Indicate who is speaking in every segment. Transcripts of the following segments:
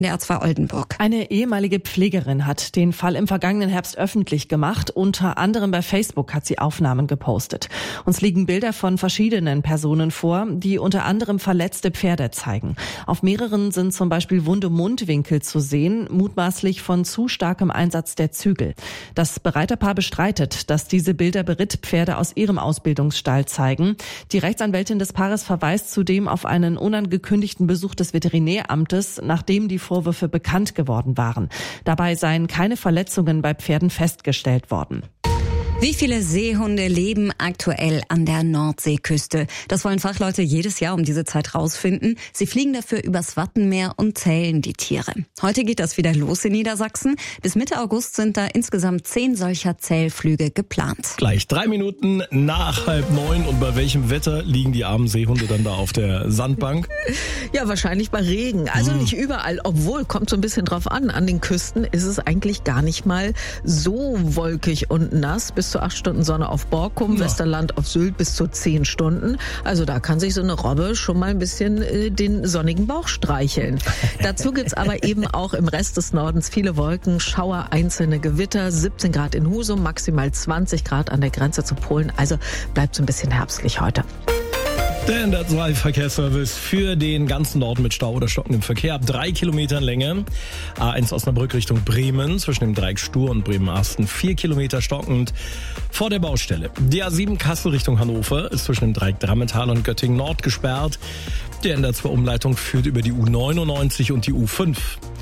Speaker 1: Der R2 Oldenburg.
Speaker 2: Eine ehemalige Pflegerin hat den Fall im vergangenen Herbst öffentlich gemacht. Unter anderem bei Facebook hat sie Aufnahmen gepostet. Uns liegen Bilder von verschiedenen Personen vor, die unter anderem verletzte Pferde zeigen. Auf mehreren sind zum Beispiel wunde Mundwinkel zu sehen, mutmaßlich von zu starkem Einsatz der Zügel. Das Bereiterpaar bestreitet, dass diese Bilder Berittpferde aus ihrem Ausbildungsstall zeigen. Die Rechtsanwältin des Paares verweist zudem auf einen unangekündigten Besuch des Veterinäramtes, nachdem die Vorwürfe bekannt geworden waren. Dabei seien keine Verletzungen bei Pferden festgestellt worden.
Speaker 1: Wie viele Seehunde leben aktuell an der Nordseeküste? Das wollen Fachleute jedes Jahr um diese Zeit rausfinden. Sie fliegen dafür übers Wattenmeer und zählen die Tiere. Heute geht das wieder los in Niedersachsen. Bis Mitte August sind da insgesamt 10 solcher Zählflüge geplant.
Speaker 3: Gleich 3 Minuten nach 8:30. Und bei welchem Wetter liegen die armen Seehunde dann da auf der Sandbank?
Speaker 4: Ja, wahrscheinlich bei Regen. Also nicht überall, obwohl, kommt so ein bisschen drauf an. An den Küsten ist es eigentlich gar nicht mal so wolkig und nass. Bis zu 8 Stunden Sonne auf Borkum, Westerland auf Sylt bis zu 10 Stunden. Also da kann sich so eine Robbe schon mal ein bisschen den sonnigen Bauch streicheln. Dazu gibt's aber eben auch im Rest des Nordens viele Wolken, Schauer, einzelne Gewitter, 17 Grad in Husum, maximal 20 Grad an der Grenze zu Polen. Also bleibt so ein bisschen herbstlich heute.
Speaker 3: Der NDR2 Verkehrsservice für den ganzen Norden mit Stau oder stockendem Verkehr ab 3 Kilometern Länge. A1 Osnabrück Richtung Bremen zwischen dem Dreieck Stur und Bremen-Asten 4 Kilometer stockend vor der Baustelle. Die A7 Kassel Richtung Hannover ist zwischen dem Dreieck Drammental und Göttingen Nord gesperrt. Die NDR2 Umleitung führt über die U99 und die U5.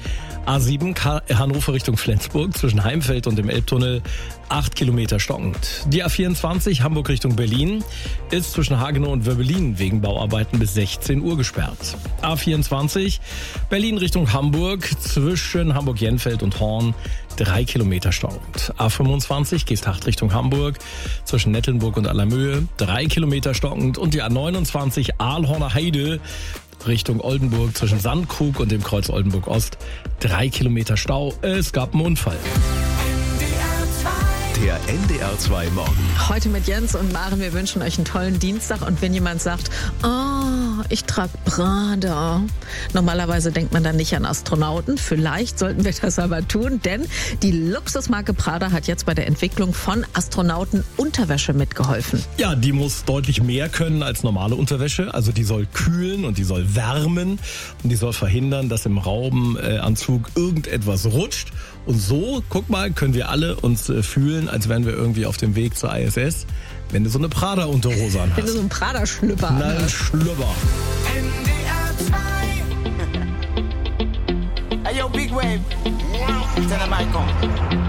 Speaker 3: A7 Hannover Richtung Flensburg zwischen Heimfeld und dem Elbtunnel 8 Kilometer stockend. Die A24 Hamburg Richtung Berlin ist zwischen Hagenow und Wöbbelin wegen Bauarbeiten bis 16 Uhr gesperrt. A24 Berlin Richtung Hamburg zwischen Hamburg-Jenfeld und Horn 3 Kilometer stockend. A25 Geesthacht Richtung Hamburg zwischen Nettelnburg und Allermöhe 3 Kilometer stockend. Und die A29 Aalhorner Heide Richtung Oldenburg zwischen Sandkrug und dem Kreuz Oldenburg Ost 3 Kilometer Stau. Es gab einen Unfall.
Speaker 5: Der NDR2 Morgen.
Speaker 4: Heute mit Jens und Maren, wir wünschen euch einen tollen Dienstag. Und wenn jemand sagt, ich trage Prada, normalerweise denkt man dann nicht an Astronauten. Vielleicht sollten wir das aber tun, denn die Luxusmarke Prada hat jetzt bei der Entwicklung von Astronautenunterwäsche mitgeholfen.
Speaker 3: Ja, die muss deutlich mehr können als normale Unterwäsche. Also die soll kühlen und die soll wärmen und die soll verhindern, dass im Raumanzug irgendetwas rutscht. Und so, guck mal, können wir alle uns fühlen, als wären wir irgendwie auf dem Weg zur ISS, wenn du so eine Prada-Unterhose anhast.
Speaker 4: Wenn du so einen Prada-Schlüpper
Speaker 3: anhast. Nein, Schlüpper.
Speaker 6: NDR2. Hey, yo, Big Wave. Tell them I come.